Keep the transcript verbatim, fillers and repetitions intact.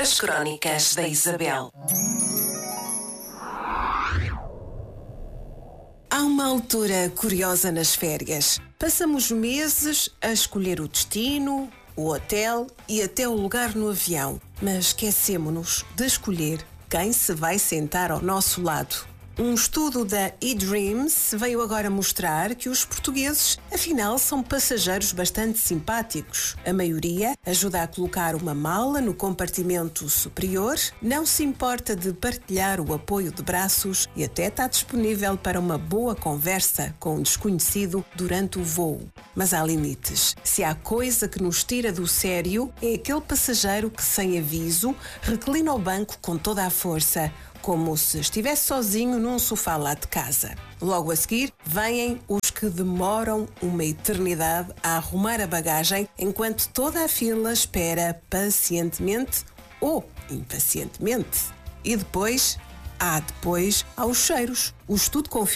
As Crónicas da Isabel. Há uma altura curiosa nas férias. Passamos meses a escolher o destino, o hotel e até o lugar no avião. Mas esquecemo-nos de escolher quem se vai sentar ao nosso lado. Um estudo da eDreams veio agora mostrar que os portugueses, afinal, são passageiros bastante simpáticos. A maioria ajuda a colocar uma mala no compartimento superior, não se importa de partilhar o apoio de braços e até está disponível para uma boa conversa com um desconhecido durante o voo. Mas há limites. Se há coisa que nos tira do sério, é aquele passageiro que, sem aviso, reclina o banco com toda a força, como se estivesse sozinho num sofá lá de casa. Logo a seguir, vêm os que demoram uma eternidade a arrumar a bagagem, enquanto toda a fila espera pacientemente ou impacientemente. E depois, há depois, há os cheiros. O estudo confirma